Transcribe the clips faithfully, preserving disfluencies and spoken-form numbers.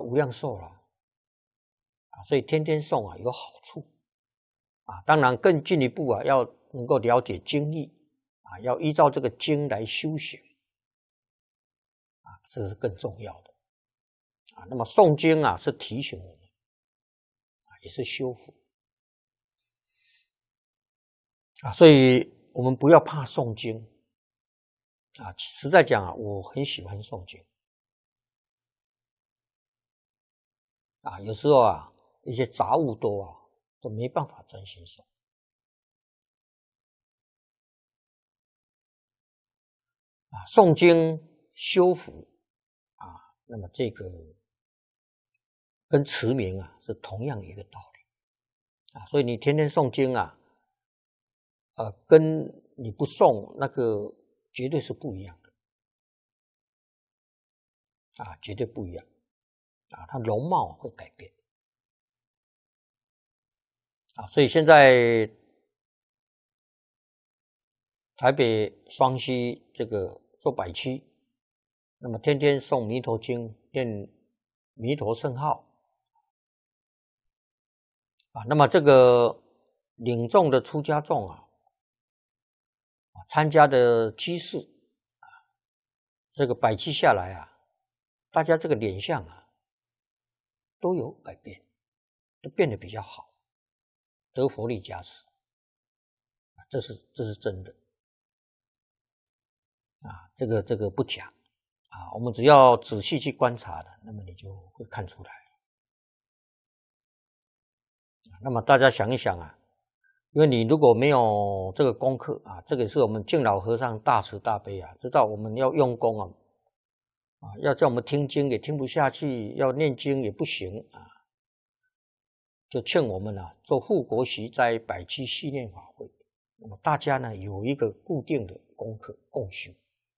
无量寿了啊，所以天天诵啊有好处啊。当然更进一步啊，要能够了解经义啊，要依照这个经来修行啊，这是更重要的啊。那么诵经啊，是提醒我们啊，也是修福啊，所以我们不要怕诵经啊。实在讲啊，我很喜欢诵经啊，有时候啊，一些杂物多啊，都没办法专心诵啊。诵经修福啊，那么这个跟持名啊是同样一个道理啊。所以你天天诵经啊，呃，跟你不诵那个绝对是不一样的啊，绝对不一样啊，它容貌会改变啊。所以现在台北双溪这个做百区，那么天天诵弥陀经，念弥陀圣号啊。那么这个领众的出家众啊，参加的居士啊，这个百期下来啊，大家这个脸相啊都有改变，都变得比较好，得佛力加持，这是这是真的啊，这个这个不假啊，我们只要仔细去观察的，那么你就会看出来。那么大家想一想啊，因为你如果没有这个功课啊，这个是我们敬老和尚大慈大悲啊，知道我们要用功啊，啊，要叫我们听经也听不下去，要念经也不行啊，就劝我们啊做护国习斋百期系念法会。那么大家呢有一个固定的功课共修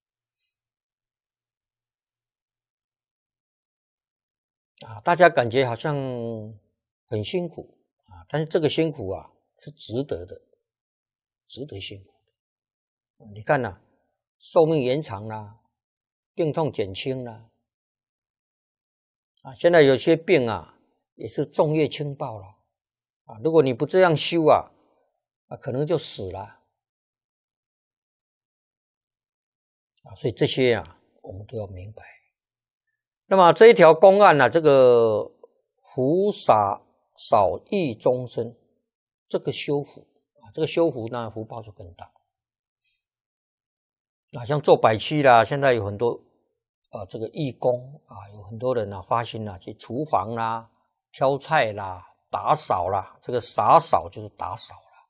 啊，大家感觉好像很辛苦啊，但是这个辛苦啊是值得的，值得辛苦的。你看啊，寿命延长啦，病痛减轻啦，啊，现在有些病啊也是重业轻报了啊，如果你不这样修啊，啊可能就死了啊，所以这些啊我们都要明白。那么这一条公案呢、啊，这个福洒少益终身，这个修福啊，这个修福呢福报就更大啊。像做百期啦，现在有很多啊这个义工啊，有很多人啊发心啊去厨房啦、挑菜啦、打扫啦，这个洒扫就是打扫啦，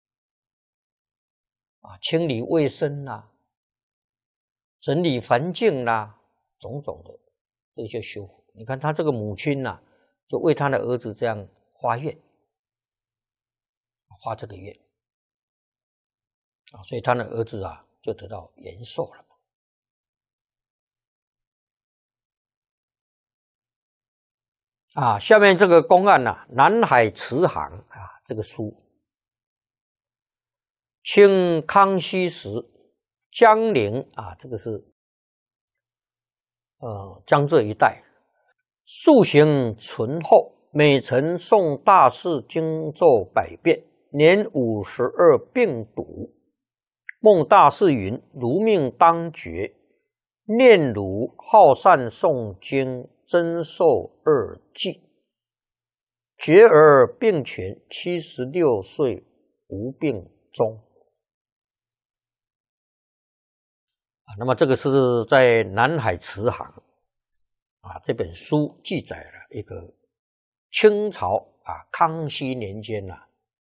啊清理卫生啦、整理环境啦，种种的，这个就修福。你看他这个母亲啊，就为他的儿子这样发愿，发这个愿啊，所以他的儿子啊就得到延寿了。啊，下面这个公案啊，南海慈航啊，这个书，清康熙时，江陵啊，这个是呃江浙一带，素行醇厚，每晨诵大士经咒百遍，年五十二病笃。梦大士云：如命当绝，念汝好善诵经，真寿二季。觉而病全，七十六岁无病终。啊，那么这个是在南海慈航啊这本书记载了一个清朝啊康熙年间呐、啊，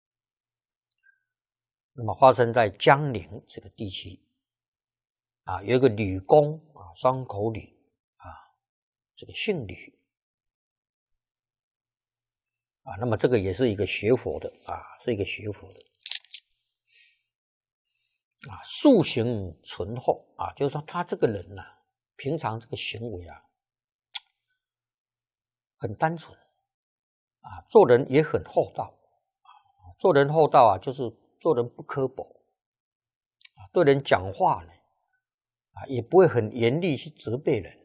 那么发生在江陵这个地区啊，有一个吕公啊，双口吕啊，这个姓吕啊，那么这个也是一个学佛的啊，是一个学佛的啊，素行醇厚啊，就是说他这个人呐、啊，平常这个行为啊，很单纯啊，做人也很厚道啊，做人厚道啊，就是做人不刻薄啊，对人讲话呢啊，也不会很严厉去责备人